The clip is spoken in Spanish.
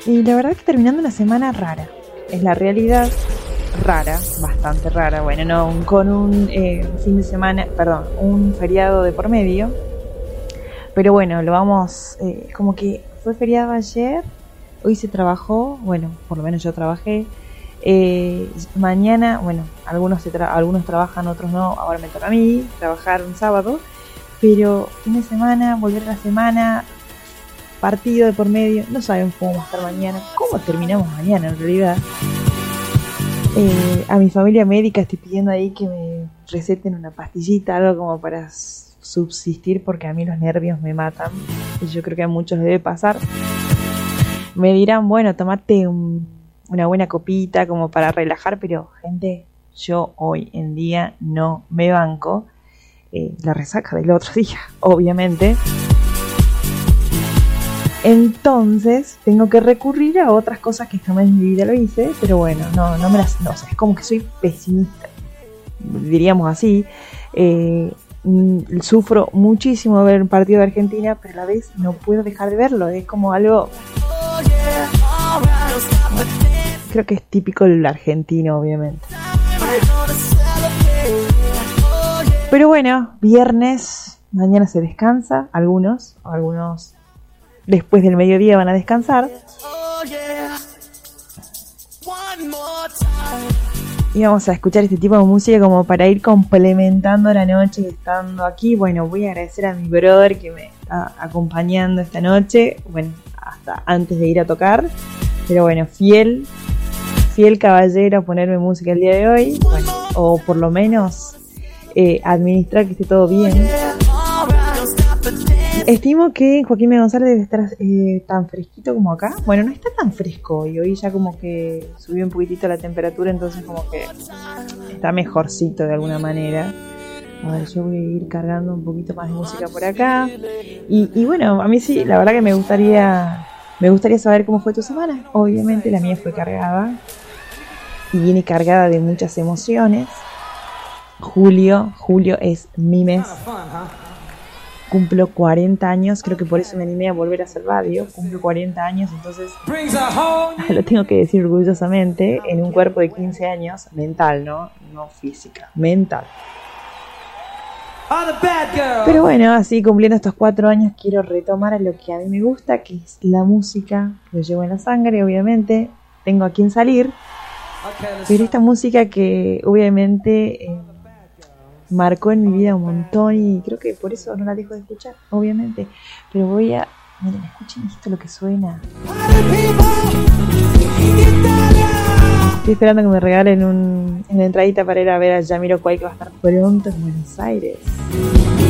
Y la verdad que terminando una semana rara. Es la realidad, rara, bastante rara. Bueno, no, con un fin de semana, perdón, un feriado de por medio. Pero bueno, lo vamos, como que fue feriado ayer, hoy se trabajó, bueno, por lo menos yo trabajé. Mañana, bueno, algunos trabajan, otros no, ahora me toca a mí trabajar un sábado. Pero fin de semana, volver a la semana, partido de por medio, no sabemos cómo va a estar mañana, cómo terminamos mañana en realidad. A mi familia médica estoy pidiendo ahí que me receten una pastillita, algo como para subsistir, porque a mí los nervios me matan, y yo creo que a muchos les debe pasar. Me dirán, bueno, tomate una buena copita como para relajar, pero gente, yo hoy en día no me banco la resaca del otro día, obviamente. Entonces tengo que recurrir a otras cosas que jamás en mi vida lo hice, pero bueno, no sé, es como que soy pesimista, diríamos así. Sufro muchísimo ver un partido de Argentina, pero a la vez no puedo dejar de verlo, es como algo, creo que es típico del argentino, obviamente. Pero bueno, viernes, mañana se descansa, algunos después del mediodía van a descansar. Y vamos a escuchar este tipo de música como para ir complementando la noche estando aquí. Bueno, voy a agradecer a mi brother que me está acompañando esta noche, bueno, hasta antes de ir a tocar. Pero bueno, fiel caballero a ponerme música el día de hoy, bueno, o por lo menos administrar que esté todo bien. Estimo que Joaquín M. González debe estar tan fresquito como acá. Bueno, no está tan fresco hoy ya como que subió un poquitito la temperatura, entonces como que está mejorcito de alguna manera. A ver, yo voy a ir cargando un poquito más de música por acá. Y bueno, a mí sí, la verdad que me gustaría saber cómo fue tu semana. Obviamente la mía fue cargada y viene cargada de muchas emociones. Julio es mi mes. Cumplo 40 años, creo que por eso me animé a volver a hacer radio. Cumplo 40 años, entonces lo tengo que decir orgullosamente, en un cuerpo de 15 años, mental, no física, mental. Pero bueno, así cumpliendo estos 4 años quiero retomar a lo que a mí me gusta, que es la música. Lo llevo en la sangre, obviamente, tengo a quien salir. Pero esta música que obviamente marcó en mi vida un montón y creo que por eso no la dejo de escuchar, obviamente. Pero miren, escuchen esto lo que suena. Estoy esperando que me regalen una entradita para ir a ver a Jamiroquai, que va a estar pronto en Buenos Aires.